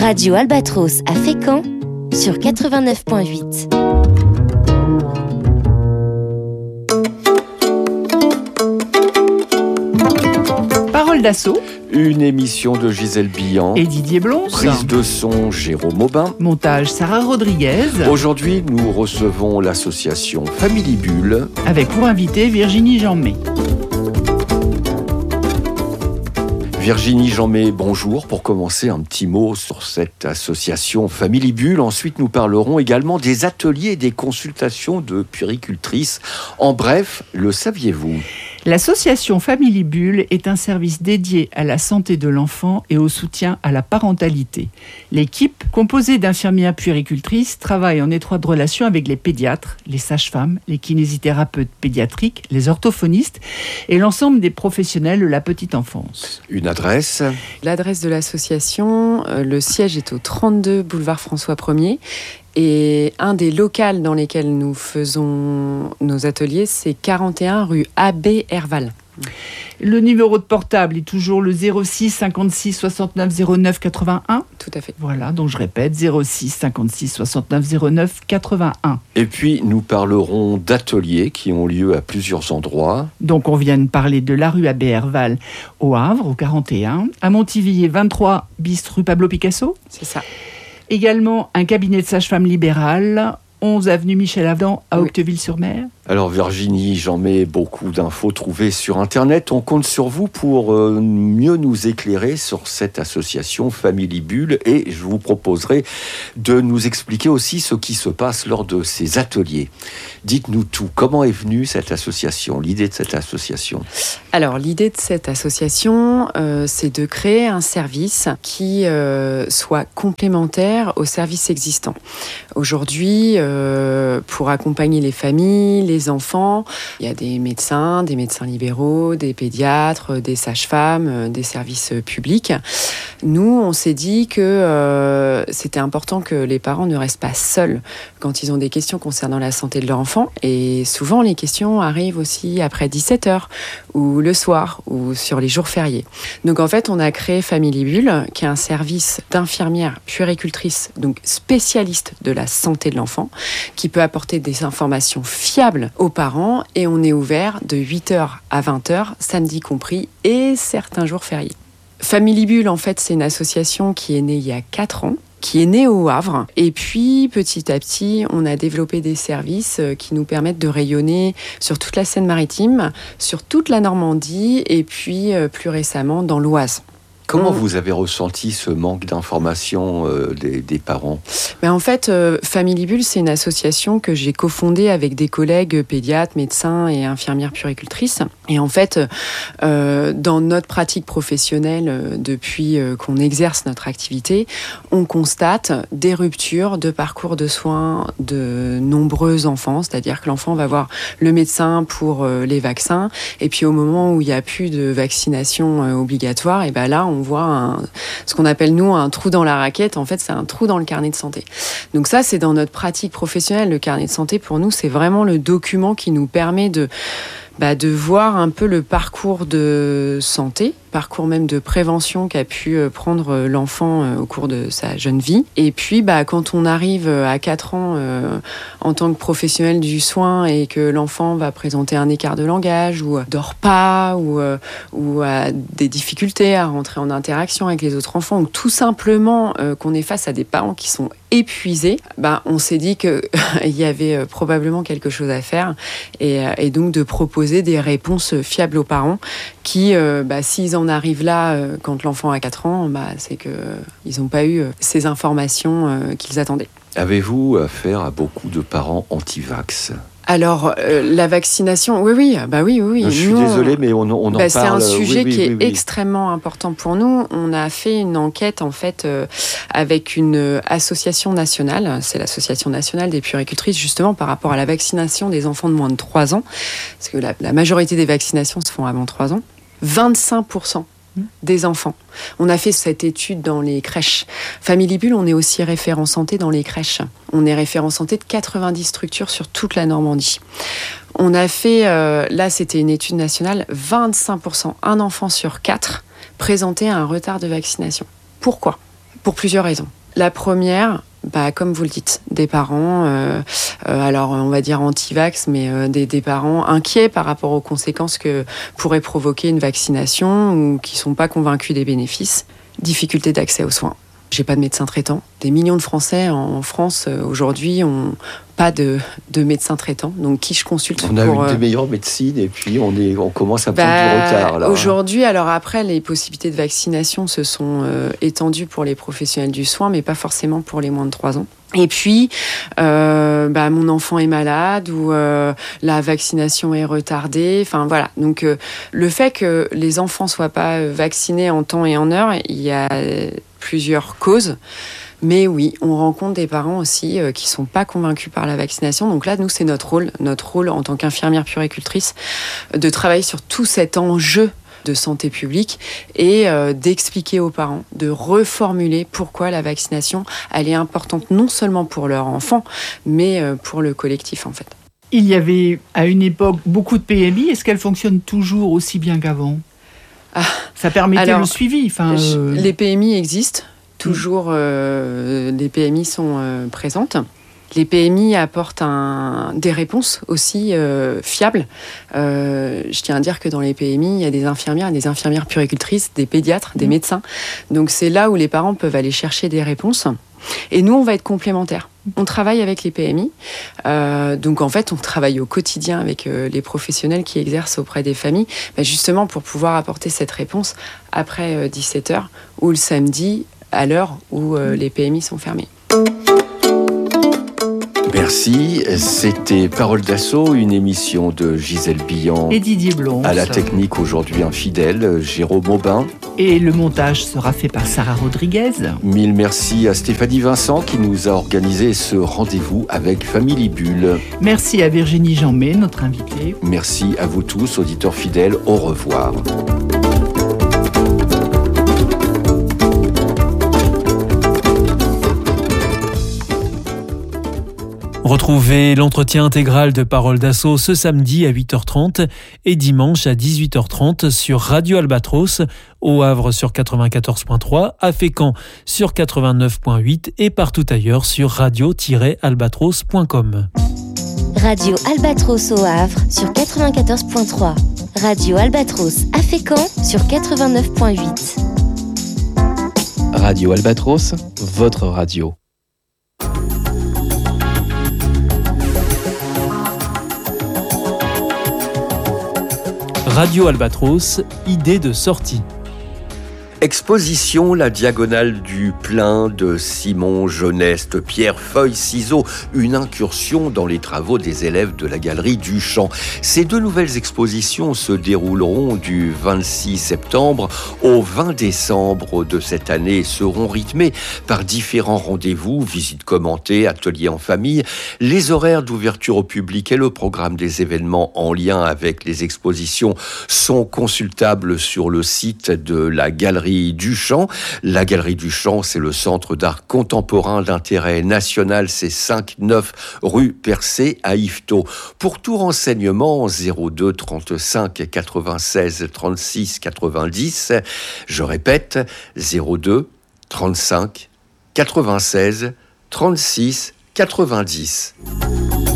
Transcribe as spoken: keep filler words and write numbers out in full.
Radio Albatros à Fécamp sur quatre-vingt-neuf point huit. Parole d'assaut. Une émission de Gisèle Billan et Didier Blonce. Prise de son, Jérôme Aubin. Montage, Sarah Rodriguez. Aujourd'hui, nous recevons l'association Family Bulle. Avec pour invité Virginie Jeanmay. Virginie Jeanmay, bonjour. Pour commencer, un petit mot sur cette association Family Bulle. Ensuite, nous parlerons également des ateliers et des consultations de puéricultrices. En bref, le saviez-vous ? L'association Family Bulle est un service dédié à la santé de l'enfant et au soutien à la parentalité. L'équipe, composée d'infirmières puéricultrices, travaille en étroite relation avec les pédiatres, les sages-femmes, les kinésithérapeutes pédiatriques, les orthophonistes et l'ensemble des professionnels de la petite enfance. Une adresse ? L'adresse de l'association, euh, le siège est au trente-deux boulevard François premier. Et un des locals dans lesquels nous faisons nos ateliers, c'est quarante et un rue Abbé Herval. Le numéro de portable est toujours le zéro six cinquante-six soixante-neuf zéro neuf quatre-vingt-un. Tout à fait. Voilà, donc je répète, zéro six cinquante-six soixante-neuf zéro neuf quatre-vingt-un. Et puis, nous parlerons d'ateliers qui ont lieu à plusieurs endroits. Donc, on vient de parler de la rue Abbé Herval au Havre, au quarante et un, à Montivilliers, vingt-trois bis rue Pablo Picasso. C'est ça. Également, un cabinet de sage-femme libérale, onze avenue Michel Avedon à oui. Octeville-sur-Mer. Alors Virginie, j'en mets beaucoup d'infos trouvées sur Internet. On compte sur vous pour euh, mieux nous éclairer sur cette association Family Bulle et je vous proposerai de nous expliquer aussi ce qui se passe lors de ces ateliers. Dites-nous tout. Comment est venue cette association, l'idée de cette association ? Alors l'idée de cette association, euh, c'est de créer un service qui euh, soit complémentaire aux services existants. Aujourd'hui, euh, pour accompagner les familles, les enfants, il y a des médecins, des médecins libéraux, des pédiatres, des sages-femmes, des services publics. Nous, on s'est dit que euh, c'était important que les parents ne restent pas seuls quand ils ont des questions concernant la santé de leur enfant. Et souvent, les questions arrivent aussi après dix-sept heures ou le soir ou sur les jours fériés. Donc en fait, on a créé Family Bulle, qui est un service d'infirmières puéricultrices, donc spécialistes de la santé de l'enfant, qui peut apporter des informations fiables aux parents et on est ouvert de huit heures à vingt heures, samedi compris, et certains jours fériés. Family Bulle, en fait, c'est une association qui est née il y a quatre ans, qui est née au Havre. Et puis, petit à petit, on a développé des services qui nous permettent de rayonner sur toute la Seine-Maritime, sur toute la Normandie et puis, plus récemment, dans l'Oise. Comment vous avez ressenti ce manque d'information euh, des, des parents ? Ben en fait, euh, Family Bulle, c'est une association que j'ai cofondée avec des collègues pédiatres, médecins et infirmières puéricultrices. Et en fait, euh, dans notre pratique professionnelle, euh, depuis euh, qu'on exerce notre activité, on constate des ruptures de parcours de soins de nombreux enfants. C'est-à-dire que l'enfant va voir le médecin pour euh, les vaccins. Et puis au moment où il n'y a plus de vaccination euh, obligatoire, et ben là, on voit un, ce qu'on appelle, nous, un trou dans la raquette. En fait, c'est un trou dans le carnet de santé. Donc ça, c'est dans notre pratique professionnelle. Le carnet de santé, pour nous, c'est vraiment le document qui nous permet de, bah, de voir un peu le parcours de santé, parcours même de prévention qu'a pu prendre l'enfant au cours de sa jeune vie. Et puis, bah, quand on arrive à quatre ans euh, en tant que professionnel du soin et que l'enfant va présenter un écart de langage ou dort pas ou, euh, ou a des difficultés à rentrer en interaction avec les autres enfants ou tout simplement euh, qu'on est face à des parents qui sont épuisés, bah, on s'est dit qu'il y avait probablement quelque chose à faire et, et donc de proposer des réponses fiables aux parents qui, euh, bah, s'ils en arrivent là euh, quand l'enfant a quatre ans, bah, c'est qu'ils n'ont pas eu euh, ces informations euh, qu'ils attendaient. Avez-vous affaire à beaucoup de parents anti-vax ? Alors, euh, la vaccination, oui, oui, bah oui, oui. Je suis nous, désolé, mais on, on en bah, parle. C'est un sujet oui, oui, qui est oui, oui. extrêmement important pour nous. On a fait une enquête, en fait, euh, avec une association nationale. C'est l'association nationale des puéricultrices, justement, par rapport à la vaccination des enfants de moins de trois ans. Parce que la, la majorité des vaccinations se font avant trois ans. vingt-cinq pour cent des enfants. On a fait cette étude dans les crèches. Family Bulle, on est aussi référent santé dans les crèches. On est référent santé de quatre-vingt-dix structures sur toute la Normandie. On a fait, euh, là c'était une étude nationale, vingt-cinq pour cent, un enfant sur quatre présentait un retard de vaccination. Pourquoi ? Pour plusieurs raisons. La première, bah, comme vous le dites, des parents, euh, euh, alors on va dire anti-vax, mais euh, des, des parents inquiets par rapport aux conséquences que pourrait provoquer une vaccination ou qui ne sont pas convaincus des bénéfices. Difficulté d'accès aux soins. J'ai pas de médecin traitant. Des millions de Français en France euh, aujourd'hui ont pas de, de médecin traitant. Donc qui je consulte On a pour, une des euh... meilleures médecines et puis on, est, on commence à bah, prendre du retard. Là. Aujourd'hui, alors après, les possibilités de vaccination se sont euh, étendues pour les professionnels du soin, mais pas forcément pour les moins de trois ans. Et puis, euh, bah, mon enfant est malade ou euh, la vaccination est retardée. Enfin voilà. Donc euh, le fait que les enfants soient pas vaccinés en temps et en heure, il y a plusieurs causes. Mais oui, on rencontre des parents aussi euh, qui sont pas convaincus par la vaccination. Donc là, nous, c'est notre rôle, notre rôle en tant qu'infirmière puéricultrice, de travailler sur tout cet enjeu de santé publique et euh, d'expliquer aux parents, de reformuler pourquoi la vaccination, elle est importante non seulement pour leur enfant, mais euh, pour le collectif en fait. Il y avait à une époque beaucoup de P M I. Est-ce qu'elle fonctionne toujours aussi bien qu'avant ? Ah, ça permettait alors, le suivi. Enfin, euh... Les P M I existent, toujours euh, les P M I sont euh, présentes. Les P M I apportent un, des réponses aussi euh, fiables. Euh, je tiens à dire que dans les P M I, il y a des infirmières, des infirmières puéricultrices, des pédiatres, des mmh. médecins. Donc c'est là où les parents peuvent aller chercher des réponses. Et nous, on va être complémentaires. On travaille avec les P M I. Euh, donc en fait, on travaille au quotidien avec euh, les professionnels qui exercent auprès des familles, bah, justement pour pouvoir apporter cette réponse après euh, dix-sept heures ou le samedi à l'heure où euh, les P M I sont fermés. Merci, c'était Parole d'Assaut, une émission de Gisèle Billant et Didier Blonce. À la technique aujourd'hui infidèle, Jérôme Aubin. Et le montage sera fait par Sarah Rodriguez. Mille merci à Stéphanie Vincent qui nous a organisé ce rendez-vous avec Family Bulle. Merci à Virginie Jeanmet, notre invitée. Merci à vous tous, auditeurs fidèles, au revoir. Retrouvez l'entretien intégral de Parole d'Assaut ce samedi à huit heures trente et dimanche à dix-huit heures trente sur Radio Albatros, au Havre sur quatre-vingt-quatorze point trois, à Fécamp sur quatre-vingt-neuf point huit et partout ailleurs sur radio tiret albatros point com. Radio Albatros au Havre sur quatre-vingt-quatorze point trois. Radio Albatros à Fécamp sur quatre-vingt-neuf point huit. Radio Albatros, votre radio. Radio Albatros, idée de sortie. Exposition La Diagonale du Plein de Simon Geneste, pierre, feuille, ciseaux, une incursion dans les travaux des élèves de la galerie Duchamp. Ces deux nouvelles expositions se dérouleront du vingt-six septembre au vingt décembre de cette année et seront rythmées par différents rendez-vous, visites commentées, ateliers en famille. Les horaires d'ouverture au public et le programme des événements en lien avec les expositions sont consultables sur le site de la galerie Duchamp. La galerie Duchamp, c'est le centre d'art contemporain d'intérêt national, c'est cinq neuf rue Percé à Yvetot. Pour tout renseignement, zéro deux trente-cinq quatre-vingt-seize trente-six quatre-vingt-dix. Je répète, zéro deux trente-cinq quatre-vingt-seize trente-six quatre-vingt-dix.